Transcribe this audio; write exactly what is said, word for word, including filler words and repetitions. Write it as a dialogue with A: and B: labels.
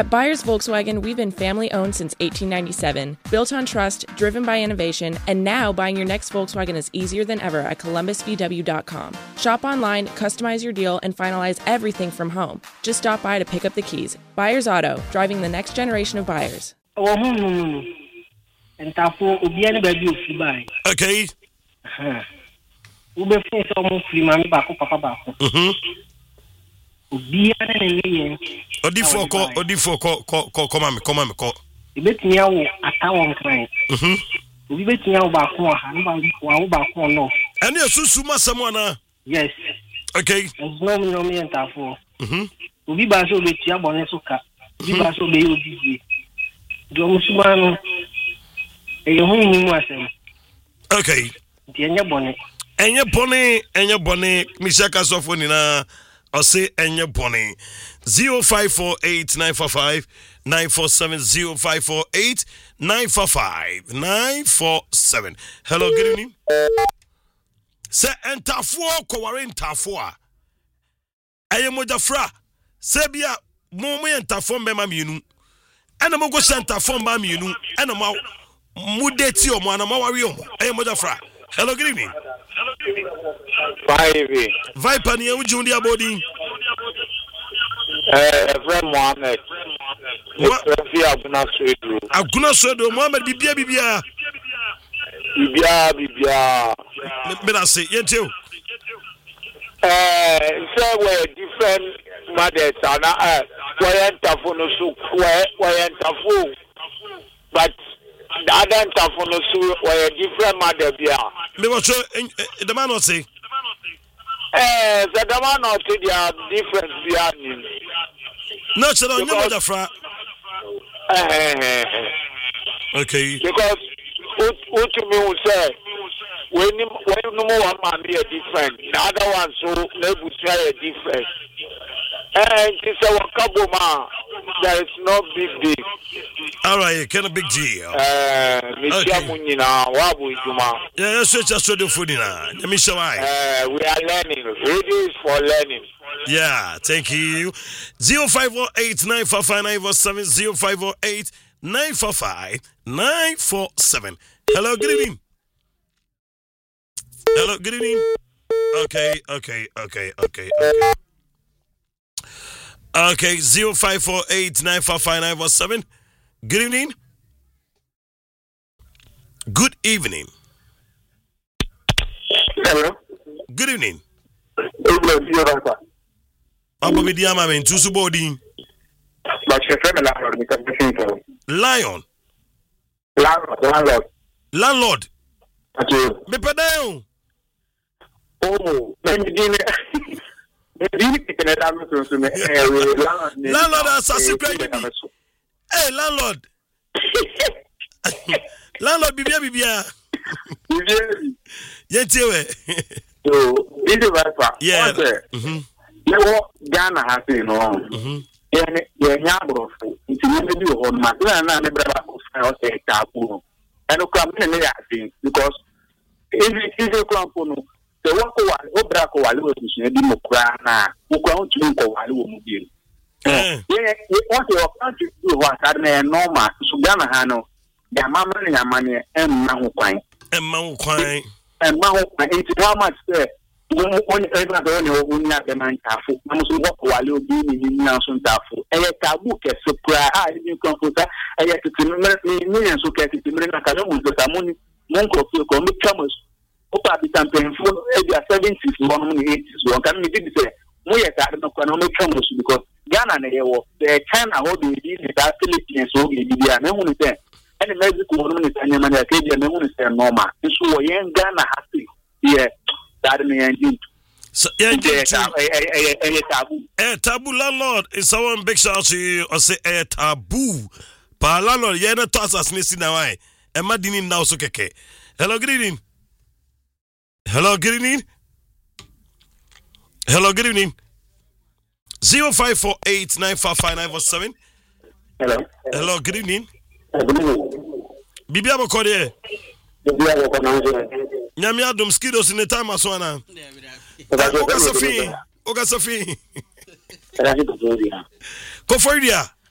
A: At Byers Volkswagen, we've been family-owned since eighteen ninety-seven, built on trust, driven by innovation, and now buying your next Volkswagen is easier than ever at columbus v w dot com. Shop online, customize your deal, and finalize everything from home. Just stop by to pick up the keys. Byers Auto, driving the next generation of buyers.
B: Okay.
C: Mm-hmm.
B: Odi for ko odi for ko ko ko come am come am ko.
C: Ibetia wo atawon kran.
B: Mhm.
C: Obi betia wo ba ko ha no ba wo ba ko no.
B: Ene susu masamo na.
C: Yes.
B: Okay.
C: No me no me entafo.
B: Mhm.
C: Obi ba so betia bone so ka. Obi ba so be obi die. Do musuma no. E yo hu mu asem.
B: Okay.
C: Di enya bone.
B: Enya bone, enya bone, Mishaka Sofoni na or say enya bone. zero five four eight nine four five nine four seven zero five four eight nine four five nine four seven. Hello, good evening. Say entafo ko ware entafo a. Aye mojafra. Say bia mo mo entafo mbema mienu. Ana mo go entafo mbema mienu. Ana ma mudeti o mo ana ma ware o mo. Aye mojafra. Hello, good evening.
D: Five.
B: Viper ni ewu jundi abodi.
D: Eh, Efrem Mohammed. Efrem Aguna Swedo.
B: Aguna Swedo Mohammed bibia bibia.
D: Bibia bibia.
B: Me na say yentio.
D: Eh, so we different mothers and eh we entafo no so we entafo. But the other entafo no so we different mother bia.
B: Me what so the man not say.
D: Eh, so the man not say there difference behind.
B: No, so no nyama fra.
D: Eh.
B: Okay.
D: Because what what to me will say when you when no one man be a different, the other one so level try a different. And it's our kabuma. There is no big deal.
B: All right, kind of big deal.
D: Eh, Mister Munina, wabu ijuma.
B: Yeah, that's just so the food na. Let me show why.
D: Eh, we are learning. Radio is for learning.
B: Yeah, thank you. zero five four eight nine four five nine four seven zero five four eight nine four five nine four seven. Hello, good evening. Hello, good evening. Okay, okay, okay, okay, okay. Okay, zero five four eight nine four five nine four seven. Good evening. Good evening.
D: Hello.
B: Good evening.
D: Hello,
B: Abu Bidiama men two subodi.
D: but your friend landlord me come to
B: Lion.
D: Landlord, landlord.
B: Landlord.
D: Okay.
B: Me pedayo.
D: Oh, then you didn't.
B: Landlord assassin credit. Hey, landlord. Landlord bibia bibia. Yetiwe.
D: So, this is right.
B: Yeah. Mhm.
D: You Ghana has been on.
B: Mhm.
D: Yeah, yeah, nyabro. It's never do on my plan and never have say tabu. And come in and because if you is come for no the work o bra ko wale o tusu edi mo kra na mo kra o tun ko wale o mu bi eh yeah what your country do what are normal so Ghana ha no ya mama na ya mane em ma ho kwan
B: em ma ho kwan
D: em ma ho kwan enti how much say won won e na do ne o nya be man tafo na mo so wo ko wale o bi ni ni nya so tafo e ye tabu ke so kra a ni computer e ye titi ni ni so ke titi na ka no mo so ta mo ni mon ko ko mi kamos Opa bi campaign for the seventies, one in the eighties. One can be say, we are starting to economic commerce because Ghana and the China hold the Philippines, so we did the only thing. And the Mexico woman is any money, Acadian, and say normal. And so, young Ghana has to, yeah, that may end.
B: So, yeah, taboo. Eh, taboo landlord is someone big shout to you or say, eh, taboo. Pa landlord, yeah, no toss us missing now. Eh, Emma didn't now so keke. Hello, good evening. Hello, good evening. Hello, good evening. Zero five four eight nine four five nine four seven.
D: Hello.
B: Hello, good evening.
D: Good evening.
B: Bibi abokode.
D: Bibi abokode.
B: Nyami adum skidos in the time aswana. Oga Sofi. Oga Sofi. Koforia.